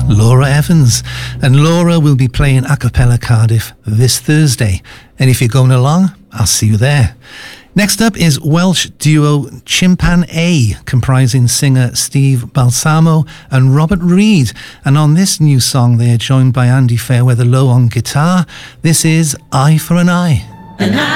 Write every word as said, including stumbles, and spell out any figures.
Laura Evans. And Laura will be playing a cappella Cardiff this Thursday. And if you're going along, I'll see you there. Next up is Welsh duo Chimpan A, comprising singer Steve Balsamo and Robert Reed. And on this new song, they are joined by Andy Fairweather Low on guitar. This is Eye for an Eye. An eye.